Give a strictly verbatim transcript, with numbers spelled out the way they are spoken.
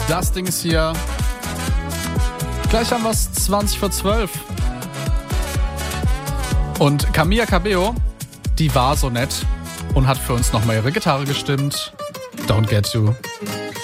Das Ding ist hier. Gleich haben wir es zwanzig vor zwölf. Und Camila Cabello, die war so nett und hat für uns nochmal ihre Gitarre gestimmt. Don't Get You.